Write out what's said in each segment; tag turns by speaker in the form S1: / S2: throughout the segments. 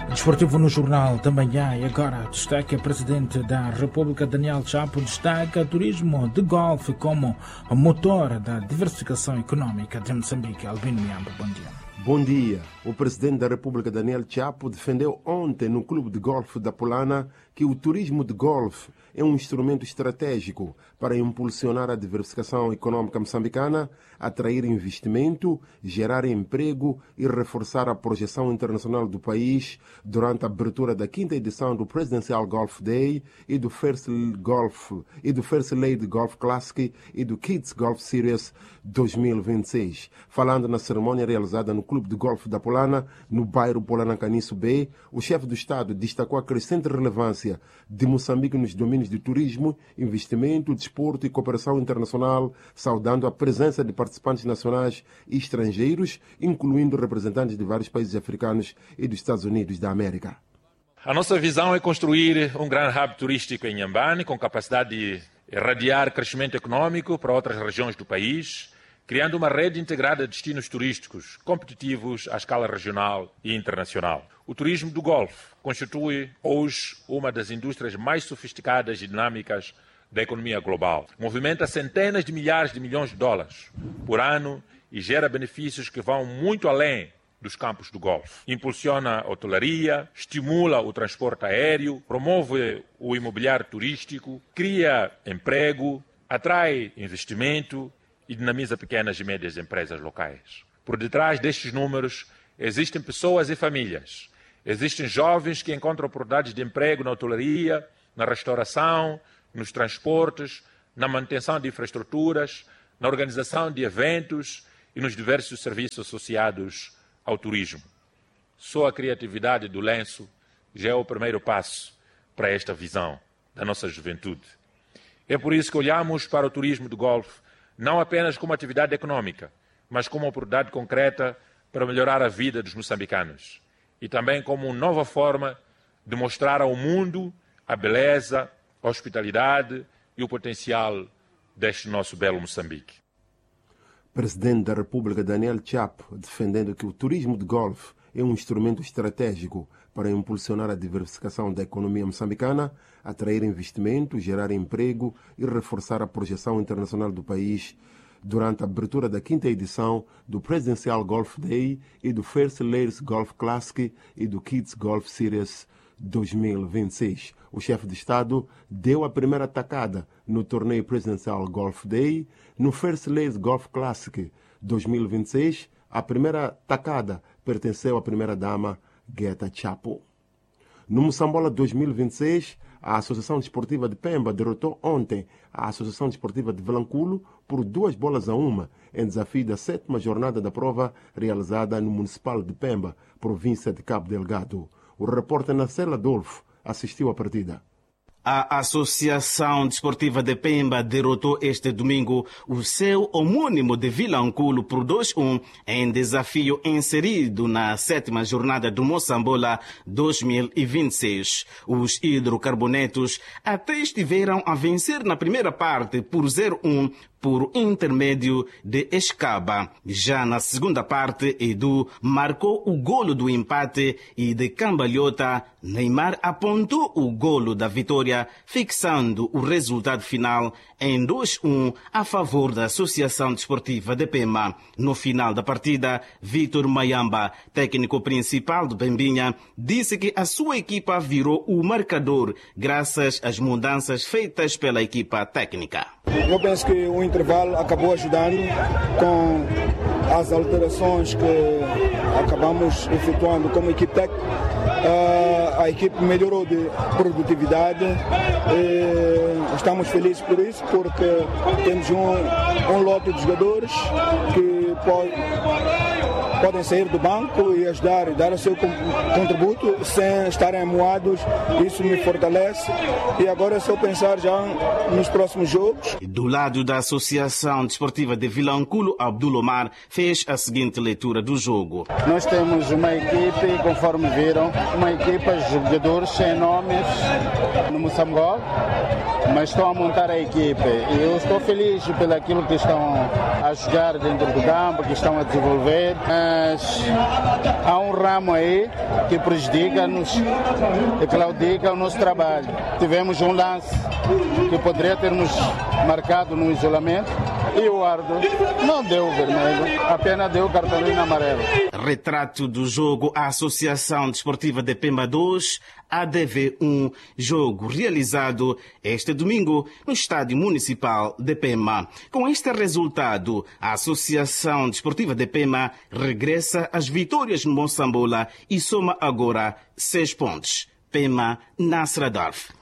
S1: Desportivo no Jornal da Manhã e agora destaca o Presidente da República, Daniel Chapo, destaca o turismo de golfe como motor da diversificação econômica de Moçambique. Albino Miambo, bom dia.
S2: Bom dia. O Presidente da República, Daniel Chapo, defendeu ontem no Clube de Golfe da Polana que o turismo de golfe é um instrumento estratégico para impulsionar a diversificação econômica moçambicana, atrair investimento, gerar emprego e reforçar a projeção internacional do país durante a abertura da 5ª edição do Presidential Golf Day e do First Lady Golf Classic e do Kids Golf Series 2026. Falando na cerimônia realizada no Clube de Golfe da Polana, no bairro Polana-Caniço B, o chefe do Estado destacou a crescente relevância de Moçambique nos domínios de turismo, investimento, desporto e cooperação internacional, saudando a presença de participantes nacionais e estrangeiros, incluindo representantes de vários países africanos e dos Estados Unidos da América.
S3: A nossa visão é construir um grande hub turístico em Inhambane, com capacidade de irradiar crescimento econômico para outras regiões do país, criando uma rede integrada de destinos turísticos competitivos à escala regional e internacional. O turismo do Golfo constitui hoje uma das indústrias mais sofisticadas e dinâmicas da economia global. Movimenta centenas de milhares de milhões de dólares por ano e gera benefícios que vão muito além dos campos do Golfo. Impulsiona a hotelaria, estimula o transporte aéreo, promove o imobiliário turístico, cria emprego, atrai investimento e dinamiza pequenas e médias empresas locais. Por detrás destes números existem pessoas e famílias. Existem jovens que encontram oportunidades de emprego na hotelaria, na restauração, nos transportes, na manutenção de infraestruturas, na organização de eventos e nos diversos serviços associados ao turismo. Só a criatividade do lenço já é o primeiro passo para esta visão da nossa juventude. É por isso que olhamos para o turismo do Golfo não apenas como atividade econômica, mas como oportunidade concreta para melhorar a vida dos moçambicanos e também como uma nova forma de mostrar ao mundo a beleza, a hospitalidade e o potencial deste nosso belo Moçambique.
S2: Presidente da República, Daniel Chapo, defendendo que o turismo de golfe é um instrumento estratégico para impulsionar a diversificação da economia moçambicana, atrair investimento, gerar emprego e reforçar a projeção internacional do país durante a abertura da 5ª edição do Presidential Golf Day e do First Ladies Golf Classic e do Kids Golf Series 2026. O chefe de Estado deu a primeira tacada no torneio Presidential Golf Day, no First Ladies Golf Classic 2026. A primeira tacada pertenceu à primeira-dama Guetta Chapo. No Moçambola 2026, a Associação Desportiva de Pemba derrotou ontem a Associação Desportiva de Vilanculo por 2-1 em desafio da 7ª jornada da prova realizada no Municipal de Pemba, província de Cabo Delgado. O repórter Marcelo Adolfo assistiu à partida.
S4: A Associação Desportiva de Pemba derrotou este domingo o seu homônimo de Vilanculo por 2-1 em desafio inserido na 7ª jornada do Moçambola 2026. Os hidrocarbonetos até estiveram a vencer na primeira parte por 0-1 por intermédio de Escaba. Já na segunda parte, Edu marcou o golo do empate e de cambalhota, Neymar apontou o golo da vitória, fixando o resultado final em 2-1 a favor da Associação Desportiva de Pemba. No final da partida, Vítor Mayamba, técnico principal do Pembinha, disse que a sua equipa virou o marcador graças às mudanças feitas pela equipa técnica.
S5: Eu penso que o intervalo acabou ajudando com as alterações que acabamos efetuando como equipe técnica. A equipe melhorou de produtividade e estamos felizes por isso, porque temos um lote de jogadores que podem sair do banco e ajudar e dar o seu contributo sem estarem amuados. Isso me fortalece e agora é só pensar já nos próximos jogos.
S4: Do lado da Associação Desportiva de Vilanculo, Abdul Omar fez a seguinte leitura do jogo.
S6: Nós temos uma equipe, conforme viram, uma equipe de jogadores sem nomes no Moçambola. mas estão a montar a equipe. E eu estou feliz pelo aquilo que estão a jogar dentro do campo, que estão a desenvolver, mas há um ramo aí que prejudica-nos e claudica o nosso trabalho. Tivemos um lance que poderia termos marcado no isolamento e o árbitro não deu vermelho, apenas deu cartolina amarela.
S4: Retrato do jogo à Associação Desportiva de Pemba 2, ADV1, jogo realizado este domingo no Estádio Municipal de Pemba. Com este resultado, a Associação Desportiva de Pemba regressa às vitórias no Moçambola e soma agora 6 pontos. Pemba Nasradorf.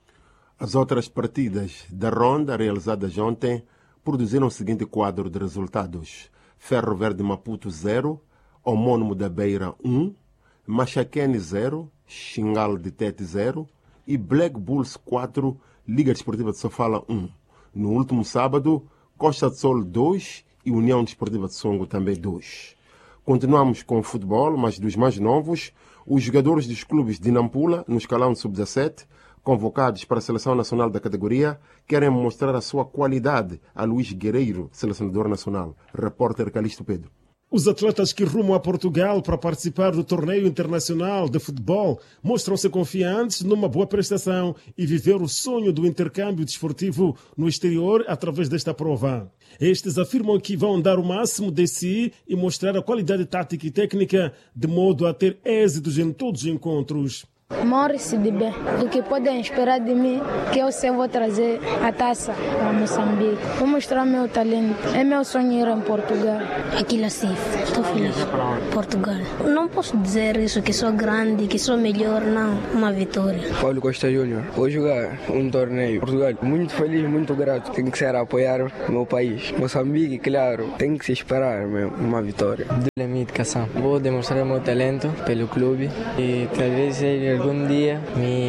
S2: As outras partidas da ronda realizadas ontem produziram o seguinte quadro de resultados: Ferro Verde Maputo 0, Homônimo da Beira 1, Machaquene 0, Xingal de Tete 0 e Black Bulls 4, Liga Desportiva de Sofala 1. No último sábado, Costa de Sol 2 e União Desportiva de Songo também 2. Continuamos com o futebol, mas dos mais novos, os jogadores dos clubes de Nampula, no escalão sub-17, convocados para a Seleção Nacional da categoria, querem mostrar a sua qualidade a Luís Guerreiro, selecionador nacional. Repórter Calixto Pedro.
S7: Os atletas que rumam a Portugal para participar do torneio internacional de futebol mostram-se confiantes numa boa prestação e viver o sonho do intercâmbio desportivo no exterior através desta prova. Estes afirmam que vão dar o máximo de si e mostrar a qualidade tática e técnica de modo a ter êxitos em todos os encontros.
S8: Morre-se de bem. O que podem esperar de mim, que eu sei vou trazer a taça para Moçambique. Vou mostrar meu talento. É meu sonho ir em Portugal.
S9: Aquilo assim, estou feliz. Portugal. Não posso dizer isso, que sou grande, que sou melhor, não. Uma vitória.
S10: Paulo Costa Júnior. Vou jogar um torneio. Portugal. Muito feliz, muito grato. Tem que ser a apoiar meu país. Moçambique, claro. Tem que se esperar mesmo, uma vitória.
S11: Educação. Vou demonstrar meu talento pelo clube e talvez algum dia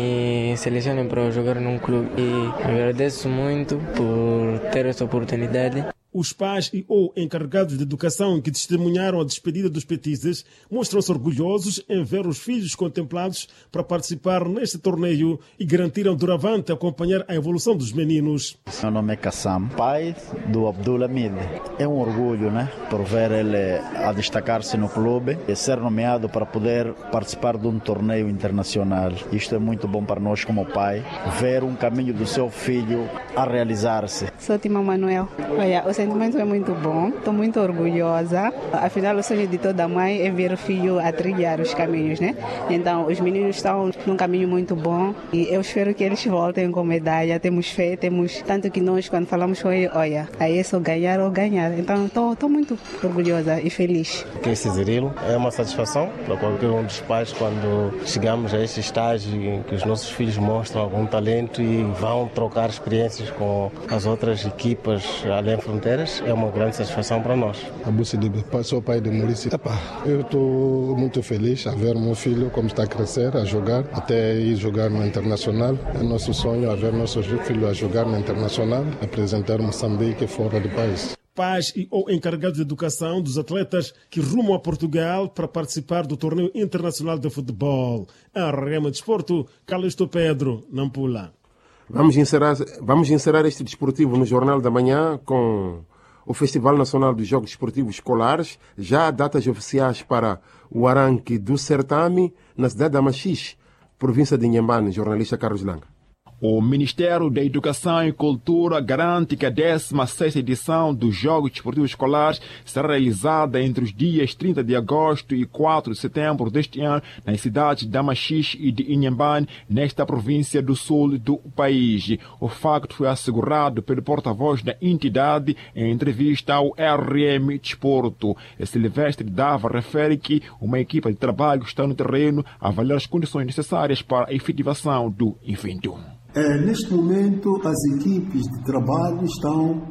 S11: me selecionem para jogar num clube e agradeço muito por ter essa oportunidade.
S7: Os pais e ou encarregados de educação que testemunharam a despedida dos petizes mostram-se orgulhosos em ver os filhos contemplados para participar neste torneio e garantiram doravante acompanhar a evolução dos meninos.
S12: Meu nome é Kassam, pai do Abdul Hamid. É um orgulho, por ver ele a destacar-se no clube e ser nomeado para poder participar de um torneio internacional. Isto é muito bom para nós como pai, ver um caminho do seu filho a realizar-se.
S13: Sou Tima Manuel. O sentimento é muito bom, estou muito orgulhosa. Afinal, o sonho de toda mãe é ver o filho a trilhar os caminhos, Então, os meninos estão num caminho muito bom e eu espero que eles voltem com medalha. Temos fé, tanto que nós, quando falamos com ele, olha, aí é só ganhar ou ganhar. Então, estou muito orgulhosa e feliz.
S14: Esse Zirilo é uma satisfação para qualquer um dos pais quando chegamos a esse estágio em que os nossos filhos mostram algum talento e vão trocar experiências com as outras equipas além da fronteira. É uma grande satisfação para nós.
S15: Abu Sidibe, sou pai de Maurício. Eu estou muito feliz a ver meu filho como está a crescer, a jogar, até ir jogar no Internacional. É nosso sonho a ver nossos filhos a jogar no Internacional, apresentar Moçambique fora do país.
S7: Pais e ou encarregados de educação dos atletas que rumam a Portugal para participar do torneio internacional de futebol. A Rema Desporto, Calixto Pedro, Nampula.
S2: Vamos encerrar este desportivo no Jornal da Manhã com o Festival Nacional dos Jogos Desportivos Escolares. Já há datas oficiais para o arranque do certame na cidade de Machixe, província de Inhambane. Jornalista Carlos Langa.
S16: O Ministério da Educação e Cultura garante que a 16ª edição dos Jogos Desportivos Escolares será realizada entre os dias 30 de agosto e 4 de setembro deste ano nas cidades de Machixe e de Inhambane, nesta província do sul do país. O facto foi assegurado pelo porta-voz da entidade em entrevista ao RM Desporto. Silvestre Dava refere que uma equipa de trabalho está no terreno a avaliar as condições necessárias para a efetivação do evento.
S17: Neste momento, as equipes de trabalho estão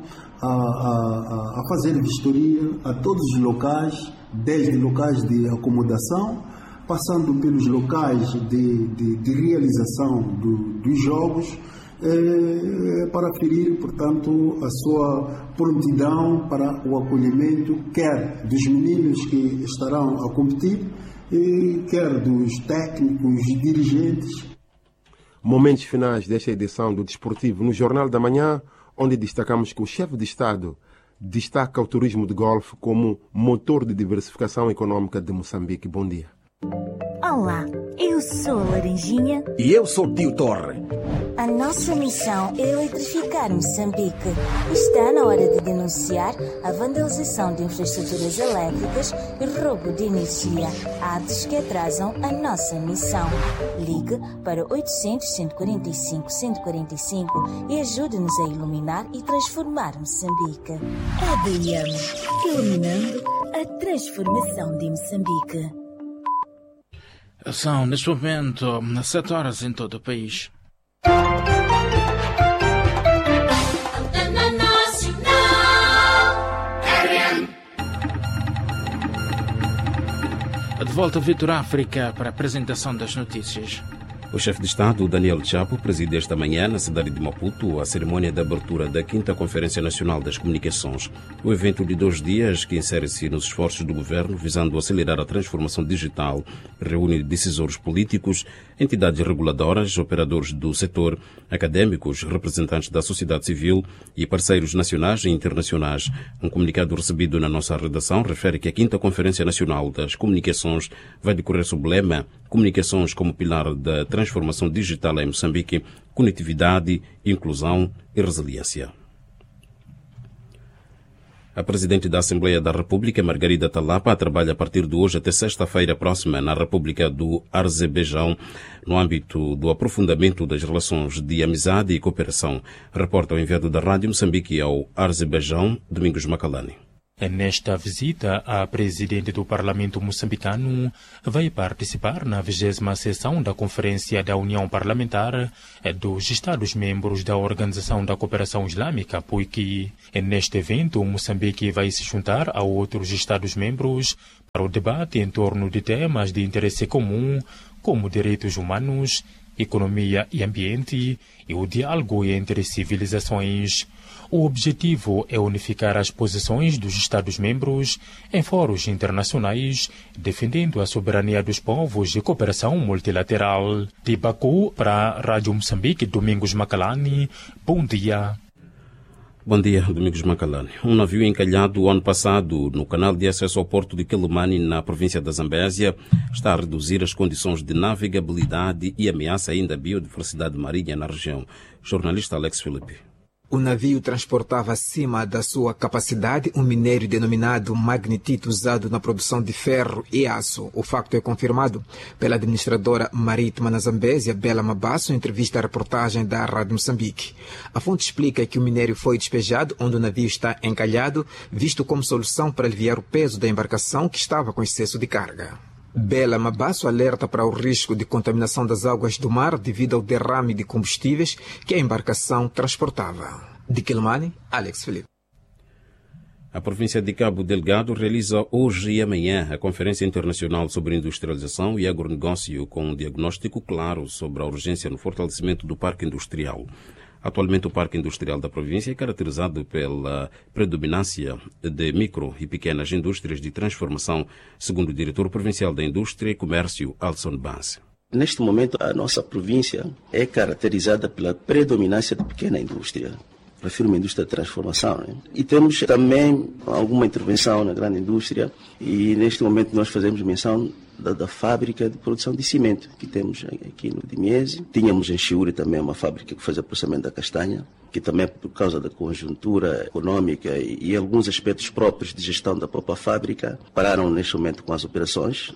S17: a fazer vistoria a todos os locais, desde locais de acomodação, passando pelos locais de realização dos jogos, para aferir, portanto, a sua prontidão para o acolhimento, quer dos meninos que estarão a competir, quer dos técnicos e dirigentes.
S2: Momentos finais desta edição do Desportivo no Jornal da Manhã, onde destacamos que o chefe de Estado destaca o turismo de golfe como motor de diversificação econômica de Moçambique. Bom dia.
S18: Olá, eu sou a Laranjinha.
S19: E eu sou o Tio Torre.
S18: A nossa missão é eletrificar Moçambique. Está na hora de denunciar a vandalização de infraestruturas elétricas e roubo de energia, atos que atrasam a nossa missão. Ligue para 800-145-145 e ajude-nos a iluminar e transformar Moçambique. ADM, iluminando a transformação de Moçambique.
S1: São, neste momento, 7 horas em todo o país. De volta a Vitor África para a apresentação das notícias.
S20: O chefe de Estado, Daniel Chapo, preside esta manhã na cidade de Maputo a cerimônia de abertura da 5ª Conferência Nacional das Comunicações. O evento de 2 dias, que insere-se nos esforços do governo visando acelerar a transformação digital, reúne decisores políticos, entidades reguladoras, operadores do setor, académicos, representantes da sociedade civil e parceiros nacionais e internacionais. Um comunicado recebido na nossa redação refere que a 5ª Conferência Nacional das Comunicações vai decorrer sob o lema Comunicações como pilar da transformação digital em Moçambique, conectividade, inclusão e resiliência. A Presidente da Assembleia da República, Margarida Talapa, trabalha a partir de hoje até sexta-feira próxima na República do Azerbaijão, no âmbito do aprofundamento das relações de amizade e cooperação. Reporta o enviado da Rádio Moçambique ao Azerbaijão, Domingos Macalani.
S21: Nesta visita, a Presidente do Parlamento moçambicano vai participar na 20ª sessão da Conferência da União Parlamentar dos Estados-membros da Organização da Cooperação Islâmica, POIC. Neste evento, Moçambique vai se juntar a outros Estados-membros para o debate em torno de temas de interesse comum, como direitos humanos, economia e ambiente, e o diálogo entre civilizações. O objetivo é unificar as posições dos Estados-membros em fóruns internacionais, defendendo a soberania dos povos e cooperação multilateral. De Baku, para a Rádio Moçambique, Domingos Macalani. Bom dia.
S20: Bom dia, Domingos Macalani. Um navio encalhado o ano passado no canal de acesso ao porto de Quelimane, na província da Zambésia, está a reduzir as condições de navegabilidade e ameaça ainda a biodiversidade marinha na região. Jornalista Alex Felipe.
S22: O navio transportava acima da sua capacidade um minério denominado magnetite usado na produção de ferro e aço. O facto é confirmado pela administradora marítima na Zambésia, Bela Mabasso, em entrevista à reportagem da Rádio Moçambique. A fonte explica que o minério foi despejado onde o navio está encalhado, visto como solução para aliviar o peso da embarcação que estava com excesso de carga. Bela Mabasso alerta para o risco de contaminação das águas do mar devido ao derrame de combustíveis que a embarcação transportava. De Quelimane, Alex Felipe.
S20: A província de Cabo Delgado realiza hoje e amanhã a Conferência Internacional sobre Industrialização e Agronegócio, com um diagnóstico claro sobre a urgência no fortalecimento do parque industrial. Atualmente, o parque industrial da província é caracterizado pela predominância de micro e pequenas indústrias de transformação, segundo o diretor provincial da Indústria e Comércio, Alson Banse.
S23: Neste momento, a nossa província é caracterizada pela predominância de pequena indústria. Refiro-me à indústria de transformação. E temos também alguma intervenção na grande indústria, e neste momento nós fazemos menção da fábrica de produção de cimento que temos aqui no Dimiese. Tínhamos em Chiuri também uma fábrica que fazia processamento da castanha, que também por causa da conjuntura econômica e alguns aspectos próprios de gestão da própria fábrica, pararam neste momento com as operações.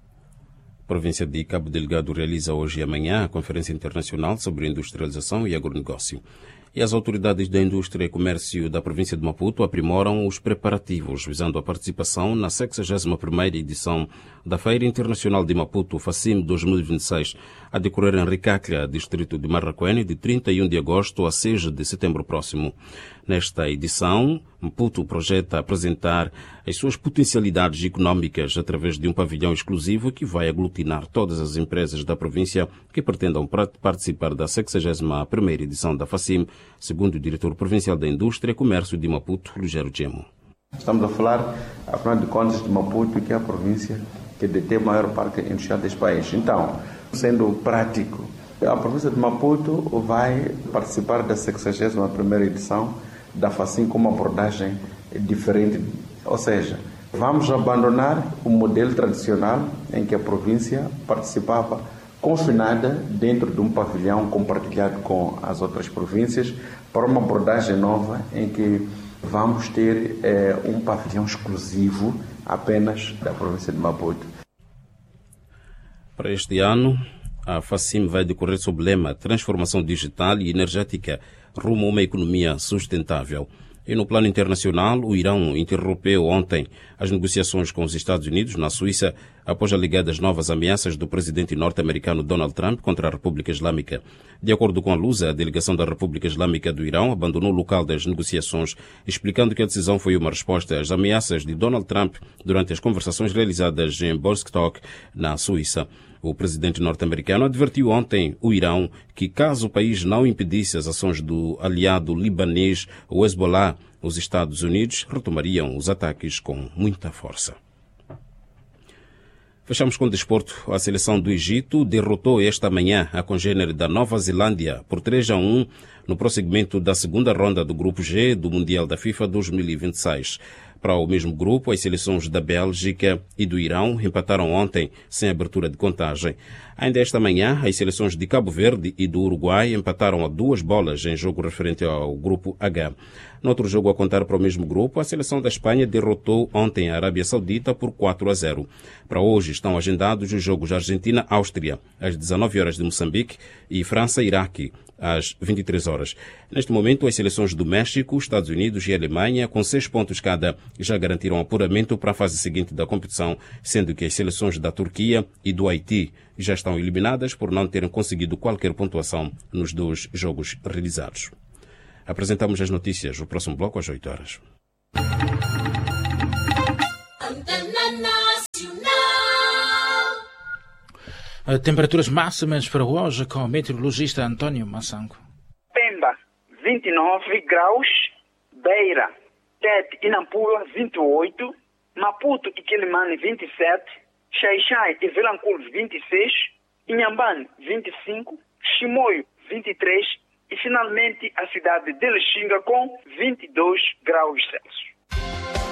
S20: A província de Cabo Delgado realiza hoje e amanhã a Conferência Internacional sobre Industrialização e Agronegócio. E as autoridades da Indústria e Comércio da província de Maputo aprimoram os preparativos visando a participação na 61ª edição da Feira Internacional de Maputo, FACIM 2026, a decorrer em Ricaclia, distrito de Marraquene, de 31 de agosto a 6 de setembro próximo. Nesta edição, Maputo projeta apresentar as suas potencialidades econômicas através de um pavilhão exclusivo que vai aglutinar todas as empresas da província que pretendam participar da 61ª edição da FACIM, segundo o diretor provincial da Indústria e Comércio de Maputo, Lugero Gemo.
S24: Estamos a falar, afinal de contas, de Maputo, que é a província que detém a maior parque industrial deste país. Então, sendo prático, A província de Maputo vai participar da 61ª edição da FACIM com uma abordagem diferente, ou seja, vamos abandonar o modelo tradicional em que a província participava confinada dentro de um pavilhão compartilhado com as outras províncias para uma abordagem nova em que vamos ter um pavilhão exclusivo apenas da província de Maputo.
S20: Para este ano, a FACIM vai decorrer sob o lema Transformação Digital e Energética rumo a uma economia sustentável. E no plano internacional, o Irão interrompeu ontem as negociações com os Estados Unidos na Suíça após alegadas novas ameaças do presidente norte-americano Donald Trump contra a República Islâmica. De acordo com a Lusa, a delegação da República Islâmica do Irão abandonou o local das negociações, explicando que a decisão foi uma resposta às ameaças de Donald Trump durante as conversações realizadas em Bostock, na Suíça. O presidente norte-americano advertiu ontem o Irão que, caso o país não impedisse as ações do aliado libanês, o Hezbollah, os Estados Unidos retomariam os ataques com muita força. Fechamos com o desporto. A seleção do Egito derrotou esta manhã a congênere da Nova Zelândia por 3-1 no prosseguimento da segunda ronda do Grupo G do Mundial da FIFA 2026. Para o mesmo grupo, as seleções da Bélgica e do Irão empataram ontem, sem abertura de contagem. Ainda esta manhã, as seleções de Cabo Verde e do Uruguai empataram a 2 bolas em jogo referente ao Grupo H. No outro jogo a contar para o mesmo grupo, a seleção da Espanha derrotou ontem a Arábia Saudita por 4-0. Para hoje estão agendados os jogos Argentina-Áustria, às 19 horas de Moçambique, e França-Iraque, às 23 horas. Neste momento, as seleções do México, Estados Unidos e Alemanha, com 6 pontos cada, já garantiram apuramento para a fase seguinte da competição, sendo que as seleções da Turquia e do Haiti já estão eliminadas por não terem conseguido qualquer pontuação nos 2 jogos realizados. Apresentamos as notícias no próximo bloco às 8 horas.
S1: Temperaturas máximas para hoje com o meteorologista António Massango.
S3: Pemba, 29 graus. Beira, Tete e Nampula, 28. Maputo e Quelimane, 27. Xai-Xai e Vilanculo, 26. Inhambane, 25. Chimoio, 23. E finalmente a cidade de Lixinga com 22 graus Celsius.